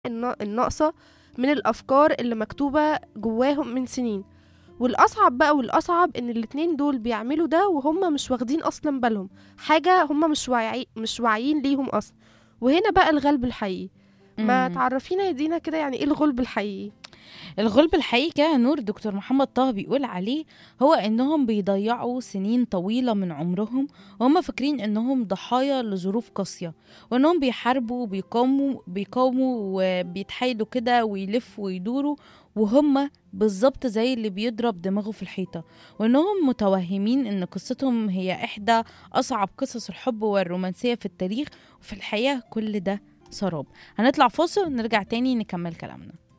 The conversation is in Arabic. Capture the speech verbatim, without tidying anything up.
النا- الناقصة من الأفكار اللي مكتوبة جواهم من سنين. والأصعب بقى والأصعب إن الاتنين دول بيعملوا ده وهم مش واخدين أصلا بالهم، حاجة هم مش واعي مش واعيين ليهم أصلا. وهنا بقى الغلب الحقيقي. ما امم تعرفينا يا دينا كده يعني ايه الغلب الحقيقي؟ الغلب الحقيقي كده نور دكتور محمد طه بيقول عليه هو انهم بيضيعوا سنين طويلة من عمرهم وهم فاكرين انهم ضحايا لظروف قاسية، وانهم بيحاربوا وبيقاوموا بيقاوموا وبيتحايلوا كده ويلفوا ويدوروا، وهم بالظبط زي اللي بيضرب دماغه في الحيطة، وانهم متوهمين ان قصتهم هي احدى اصعب قصص الحب والرومانسية في التاريخ، وفي الحقيقة كل ده سراب. هنطلع فاصل ونرجع تاني نكمل كلامنا.